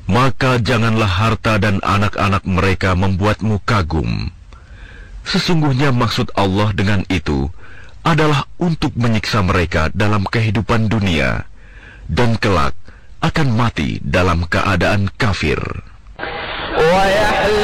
maka janganlah harta dan anak-anak mereka membuatmu kagum. Sesungguhnya maksud Allah dengan itu adalah untuk menyiksa mereka dalam kehidupan dunia, dan kelak akan mati dalam keadaan kafir.